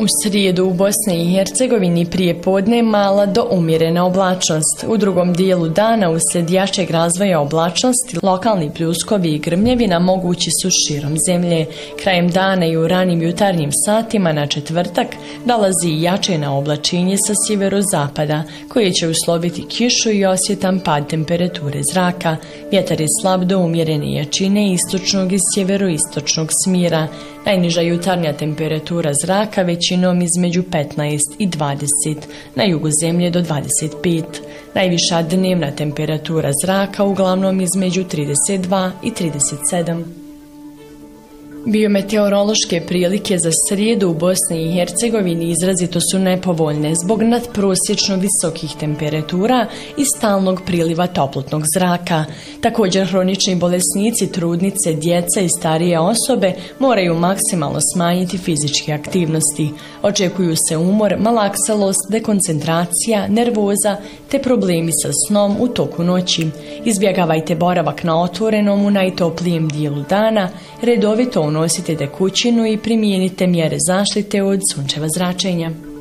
U srijedu u Bosni i Hercegovini prije podne mala do umjerena oblačnost. U drugom dijelu dana uslijed jačeg razvoja oblačnosti lokalni pljuskovi i grmljevina mogući su širom zemlje. Krajem dana i u ranim jutarnjim satima na četvrtak dolazi i jačena oblačinje sa sjeverozapada koje će usloviti kišu i osjetan pad temperature zraka. Vjetar je slab do umjerene jačine istočnog i sjeveroistočnog smjera. Najniža jutarnja temperatura zraka većinom između 15 i 20, na jugu zemlje do 25. Najviša dnevna temperatura zraka uglavnom između 32 i 37. Biometeorološke prilike za srijedu u Bosni i Hercegovini izrazito su nepovoljne zbog nadprosječno visokih temperatura i stalnog priliva toplotnog zraka. Također hronični bolesnici, trudnice, djeca i starije osobe moraju maksimalno smanjiti fizičke aktivnosti. Očekuju se umor, malakselost, dekoncentracija, nervoza te problemi sa snom u toku noći. Izbjegavajte boravak na otvorenom u najtoplijem dijelu dana, redovito unosite tekućinu i primijenite mjere zaštite od sunčeva zračenja.